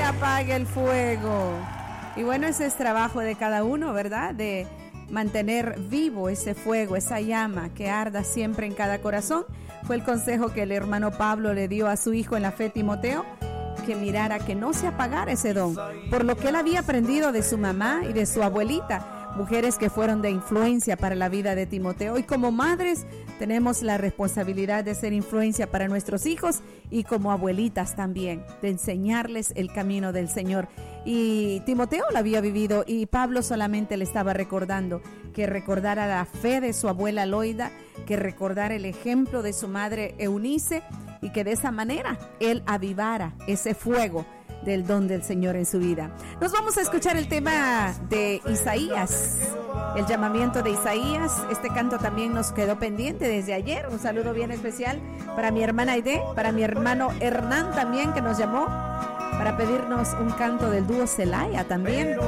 apague el fuego. Y bueno, ese es trabajo de cada uno, ¿verdad? De mantener vivo ese fuego, esa llama que arda siempre en cada corazón. Fue el consejo que el hermano Pablo le dio a su hijo en la fe, Timoteo, que mirara que no se apagara ese don, por lo que él había aprendido de su mamá y de su abuelita, mujeres que fueron de influencia para la vida de Timoteo. Y como madres tenemos la responsabilidad de ser influencia para nuestros hijos, y como abuelitas también, de enseñarles el camino del Señor. Y Timoteo lo había vivido, y Pablo solamente le estaba recordando que recordara la fe de su abuela Loida, que recordara el ejemplo de su madre Eunice, y que de esa manera él avivara ese fuego del don del Señor en su vida. Nos vamos a escuchar el tema de Isaías, el llamamiento de Isaías. Este canto también nos quedó pendiente desde ayer. Un saludo bien especial para mi hermana Aide, para mi hermano Hernán también, que nos llamó para pedirnos un canto del dúo Celaya también.